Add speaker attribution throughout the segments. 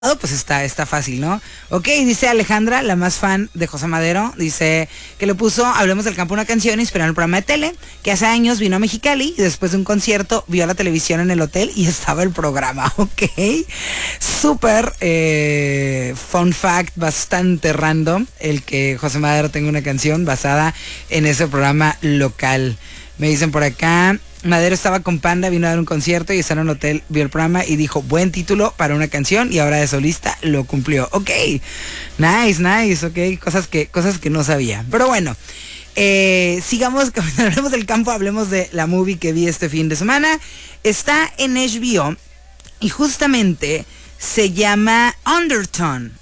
Speaker 1: pues está fácil, ¿no? Ok, dice Alejandra, la más fan de José Madero, dice que le puso Hablemos del Campo una canción inspirada en el programa de tele, que hace años vino a Mexicali y después de un concierto vio la televisión en el hotel y estaba el programa, ok. Súper fun fact, bastante random, el que José Madero tenga una canción basada en ese programa local. Me dicen por acá, Madero estaba con Panda, vino a dar un concierto y estaba en un hotel, vio el programa y dijo, buen título para una canción y ahora de solista lo cumplió. Ok, nice, ok, cosas que no sabía. Pero bueno, sigamos, cuando hablemos del campo, hablemos de la movie que vi este fin de semana. Está en HBO y justamente se llama Undertone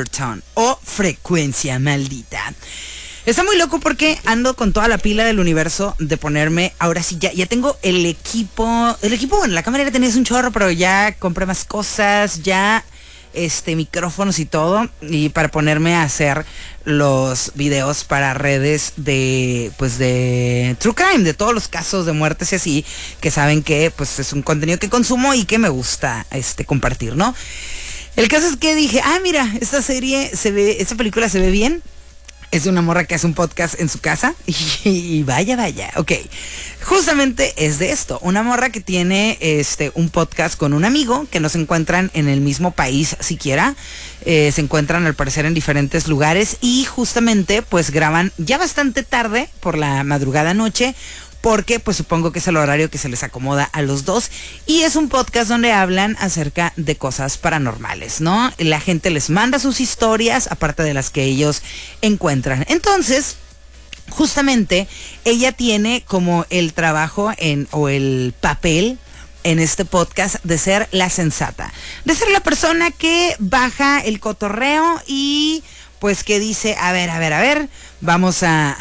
Speaker 1: o Frecuencia Maldita. Está muy loco porque ando con toda la pila del universo de ponerme, ahora sí, ya tengo el equipo, bueno, la cámara ya tenías un chorro, pero ya compré más cosas, ya micrófonos y todo, y para ponerme a hacer los videos para redes de True Crime, de todos los casos de muertes y así, que saben que pues es un contenido que consumo y que me gusta compartir, ¿no? El caso es que dije, mira, esta película se ve bien. Es de una morra que hace un podcast en su casa y vaya, ok. Justamente es de esto, una morra que tiene un podcast con un amigo que no se encuentran en el mismo país siquiera, se encuentran al parecer en diferentes lugares y justamente pues graban ya bastante tarde por la madrugada noche, porque pues supongo que es el horario que se les acomoda a los dos y es un podcast donde hablan acerca de cosas paranormales, ¿no? La gente les manda sus historias aparte de las que ellos encuentran. Entonces, justamente ella tiene como el trabajo o el papel en este podcast de ser la sensata, de ser la persona que baja el cotorreo y pues que dice, a ver, vamos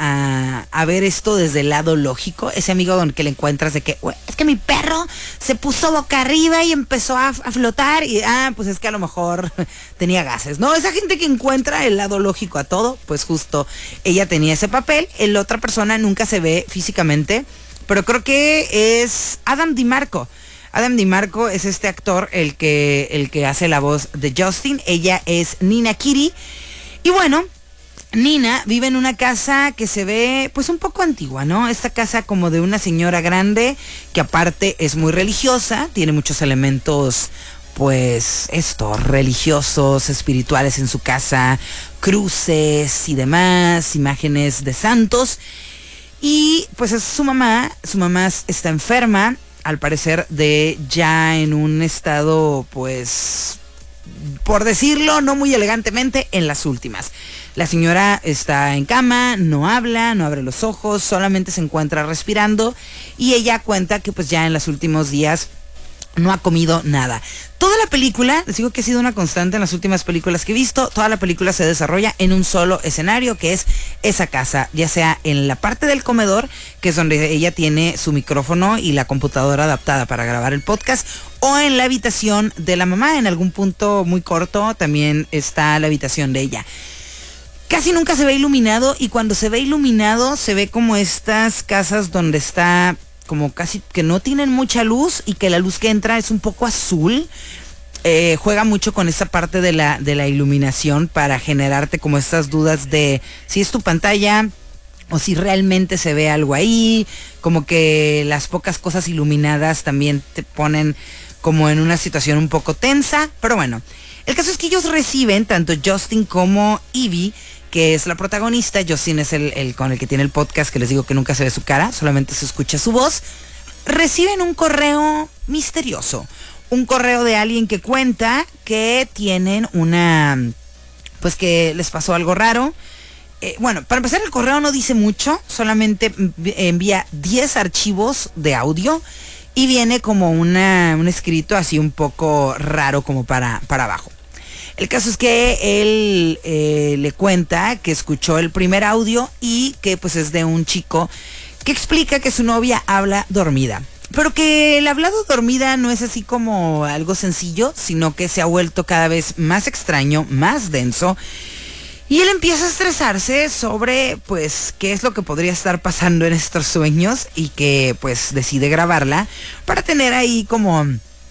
Speaker 1: a ver esto desde el lado lógico. Ese amigo donde que le encuentras de que, es que mi perro se puso boca arriba y empezó a flotar y, pues es que a lo mejor tenía gases, ¿no? Esa gente que encuentra el lado lógico a todo, pues justo ella tenía ese papel. La otra persona nunca se ve físicamente, pero creo que es Adam DiMarco. Adam DiMarco es este actor, el que hace la voz de Justin. Ella es Nina Kiri. Y bueno, Nina vive en una casa que se ve pues un poco antigua, ¿no? Esta casa como de una señora grande que aparte es muy religiosa, tiene muchos elementos pues religiosos, espirituales en su casa, cruces y demás, imágenes de santos. Y pues es su mamá está enferma, al parecer ya en un estado pues, por decirlo no muy elegantemente, en las últimas. La señora está en cama, no habla, no abre los ojos, solamente se encuentra respirando y ella cuenta que pues ya en los últimos días no ha comido nada. Toda la película, les digo que ha sido una constante en las últimas películas que he visto, toda la película se desarrolla en un solo escenario, que es esa casa, ya sea en la parte del comedor, que es donde ella tiene su micrófono y la computadora adaptada para grabar el podcast, o en la habitación de la mamá. En algún punto muy corto también está la habitación de ella. Casi nunca se ve iluminado, y cuando se ve iluminado se ve como estas casas donde está como casi que no tienen mucha luz y que la luz que entra es un poco azul. Juega mucho con esa parte de la iluminación para generarte como estas dudas de si es tu pantalla o si realmente se ve algo ahí. Como que las pocas cosas iluminadas también te ponen como en una situación un poco tensa. Pero bueno, el caso es que ellos reciben, tanto Justin como Evie, que es la protagonista. Justin es el con el que tiene el podcast, que les digo que nunca se ve su cara, solamente se escucha su voz. Reciben un correo misterioso, un correo de alguien que cuenta que tienen pues que les pasó algo raro. Bueno, para empezar, el correo no dice mucho, solamente envía 10 archivos de audio y viene como un escrito así un poco raro como para abajo. El caso es que él le cuenta que escuchó el primer audio y que pues es de un chico que explica que su novia habla dormida. Pero que el hablado dormida no es así como algo sencillo, sino que se ha vuelto cada vez más extraño, más denso. Y él empieza a estresarse sobre pues qué es lo que podría estar pasando en estos sueños y que pues decide grabarla para tener ahí como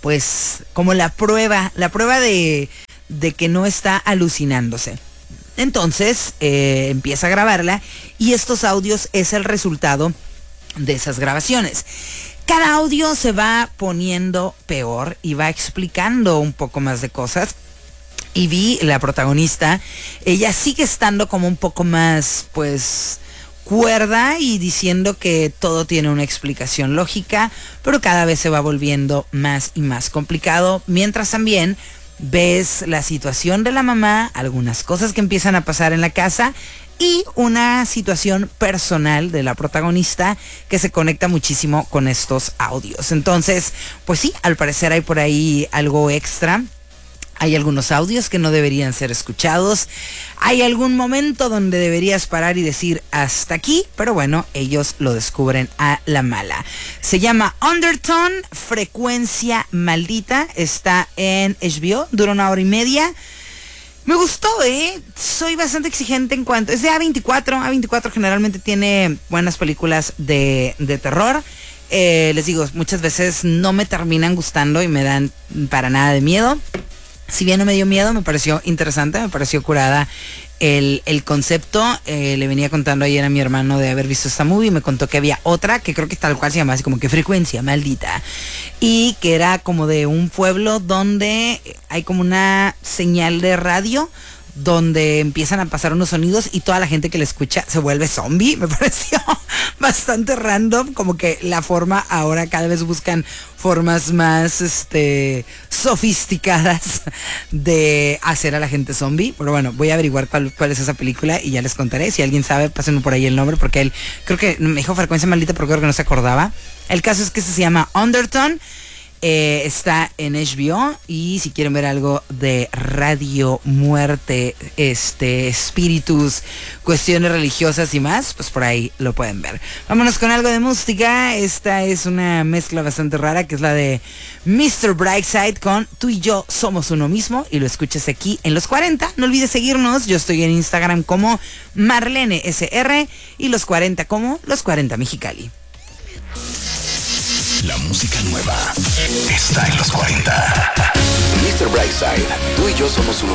Speaker 1: pues como la prueba de que no está alucinándose. Entonces empieza a grabarla y estos audios es el resultado de esas grabaciones. Cada audio se va poniendo peor y va explicando un poco más de cosas. Y Vi, la protagonista, ella sigue estando como un poco más, pues, cuerda y diciendo que todo tiene una explicación lógica, pero cada vez se va volviendo más y más complicado, mientras también ves la situación de la mamá, algunas cosas que empiezan a pasar en la casa y una situación personal de la protagonista que se conecta muchísimo con estos audios. Entonces, pues sí, al parecer hay por ahí algo extra. Hay algunos audios que no deberían ser escuchados. Hay algún momento donde deberías parar y decir hasta aquí, pero bueno, ellos lo descubren a la mala. Se llama Undertone, Frecuencia Maldita. Está en HBO, dura 1 hora y media. Me gustó, soy bastante exigente en cuanto... Es de A24. A24 generalmente tiene buenas películas de terror. Les digo, muchas veces no me terminan gustando y me dan para nada de miedo. Si bien no me dio miedo, me pareció interesante, me pareció curada el concepto. Le venía contando ayer a mi hermano de haber visto esta movie y me contó que había otra que creo que tal cual se llama así como que Frecuencia Maldita, y que era como de un pueblo donde hay como una señal de radio donde empiezan a pasar unos sonidos y toda la gente que le escucha se vuelve zombie. Me pareció bastante random, como que la forma ahora cada vez buscan formas más sofisticadas de hacer a la gente zombie. Pero bueno, voy a averiguar cuál es esa película y ya les contaré. Si alguien sabe, pásenme por ahí el nombre, porque él creo que me dijo Frecuencia Maldita, pero creo que no se acordaba. El caso es que se llama Undertone. Está en HBO y si quieren ver algo de radio, muerte, espíritus, cuestiones religiosas y más, pues por ahí lo pueden ver. Vámonos con algo de música. Esta es una mezcla bastante rara que es la de Mr. Brightside con Tú y yo somos uno mismo, y lo escuchas aquí en Los 40. No olvides seguirnos, yo estoy en Instagram como Marlene SR y Los 40 como Los 40 Mexicali.
Speaker 2: La música nueva está en Los 40. Mr. Brightside, tú y yo somos uno